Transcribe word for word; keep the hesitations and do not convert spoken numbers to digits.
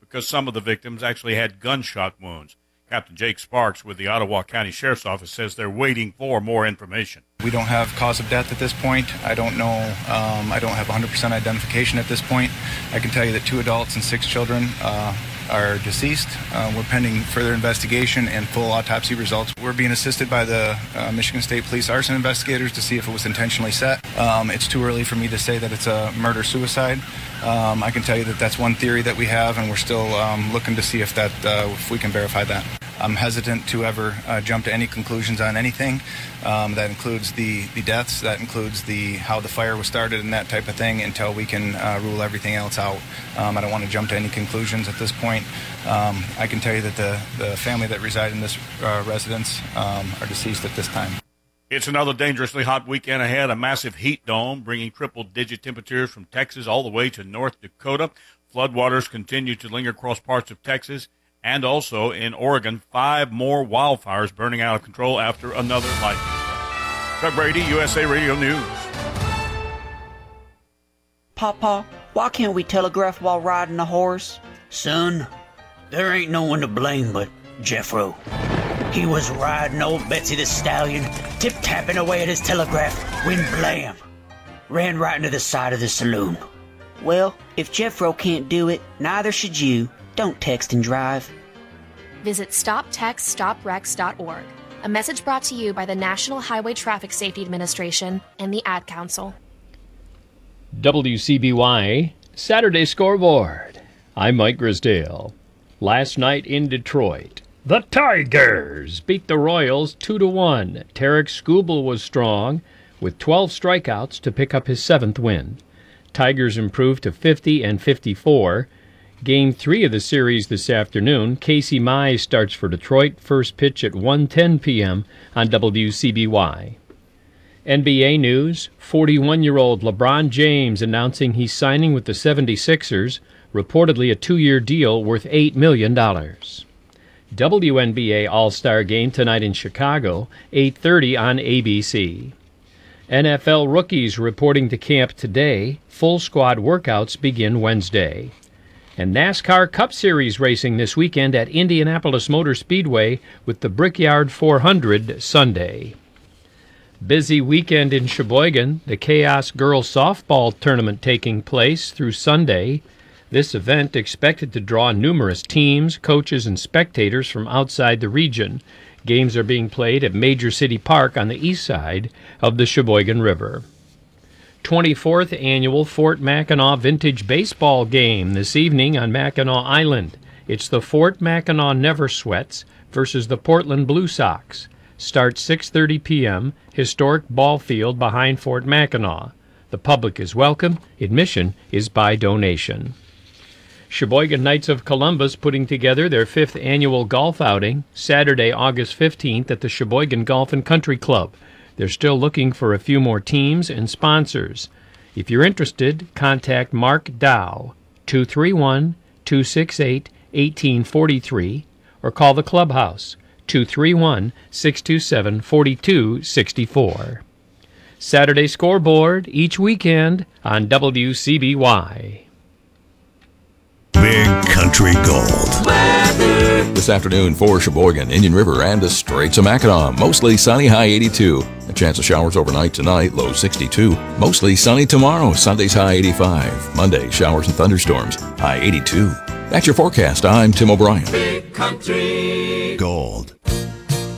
because some of the victims actually had gunshot wounds. Captain Jake Sparks with the Ottawa County Sheriff's Office says they're waiting for more information. We don't have cause of death at this point. I don't know. Um, I don't have one hundred percent identification at this point. I can tell you that two adults and six children uh, are deceased. Uh, we're pending further investigation and full autopsy results. We're being assisted by the uh, Michigan State Police arson investigators to see if it was intentionally set. Um, it's too early for me to say that it's a murder-suicide. Um, I can tell you that that's one theory that we have, and we're still um, looking to see if that uh, if we can verify that. I'm hesitant to ever uh, jump to any conclusions on anything. Um, that includes the, the deaths, that includes the how the fire was started and that type of thing until we can uh, rule everything else out. Um, I don't want to jump to any conclusions at this point. Um, I can tell you that the, the family that reside in this uh, residence um, are deceased at this time. It's another dangerously hot weekend ahead. A massive heat dome bringing triple-digit temperatures from Texas all the way to North Dakota. Floodwaters continue to linger across parts of Texas. And also in Oregon, five more wildfires burning out of control after another lightning strike. Chuck Brady, U S A Radio News. Papa, why can't we telegraph while riding a horse? Son, there ain't no one to blame but Jeffro. He was riding old Betsy the Stallion, tip-tapping away at his telegraph, when blam, ran right into the side of the saloon. Well, if Jeffro can't do it, neither should you. Don't text and drive. Visit stop text stop wrecks dot org. A message brought to you by the National Highway Traffic Safety Administration and the Ad Council. W C B Y Saturday Scoreboard. I'm Mike Grisdale. Last night in Detroit, the Tigers beat the Royals two to one. Tarek Skubal was strong with twelve strikeouts to pick up his seventh win. Tigers improved to fifty and fifty-four. Game three of the series this afternoon, Casey Mize starts for Detroit, first pitch at one ten p.m. on W C B Y. N B A news, forty-one-year-old LeBron James announcing he's signing with the seventy-sixers, reportedly a two-year deal worth eight million dollars. W N B A All-Star Game tonight in Chicago, eight thirty on A B C. N F L rookies reporting to camp today. Full squad workouts begin Wednesday. And NASCAR Cup Series racing this weekend at Indianapolis Motor Speedway with the Brickyard four hundred Sunday. Busy weekend in Sheboygan, the Chaos Girls Softball Tournament taking place through Sunday. This event expected to draw numerous teams, coaches, and spectators from outside the region. Games are being played at Major City Park on the east side of the Sheboygan River. twenty-fourth Annual Fort Mackinac Vintage Baseball Game this evening on Mackinac Island. It's the Fort Mackinac Never Sweats versus the Portland Blue Sox. Starts six thirty p.m., historic ball field behind Fort Mackinac. The public is welcome. Admission is by donation. Sheboygan Knights of Columbus putting together their fifth annual golf outing Saturday, August fifteenth at the Sheboygan Golf and Country Club. They're still looking for a few more teams and sponsors. If you're interested, contact Mark Dow, two three one, two six eight, one eight four three, or call the clubhouse, two three one, six two seven, four two six four. Saturday Scoreboard each weekend on W C B Y. Big Country Gold. Weather. This afternoon for Sheboygan, Indian River, and the Straits of Mackinac. Mostly sunny, high eighty-two. A chance of showers overnight tonight, low sixty-two. Mostly sunny tomorrow, Sunday's high eighty-five. Monday, showers and thunderstorms, high eighty-two. That's your forecast. I'm Tim O'Brien. Big Country Gold.